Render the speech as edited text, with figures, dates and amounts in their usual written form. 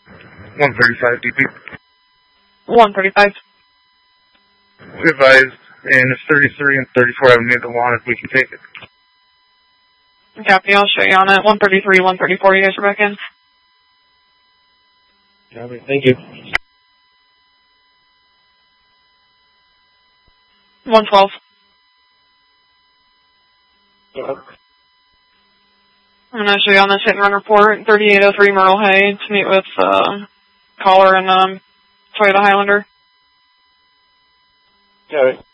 135 DP. 135. We advised, and if 33 and 34 haven't made the lawn, if we can take it. Copy, I'll show you on it. 133, 134, you guys are back in. Copy, thank you. 112. I'm going to show you on this hit and run report, 3803 Myrtle Hay, to meet with caller and Toyota Highlander. Got it.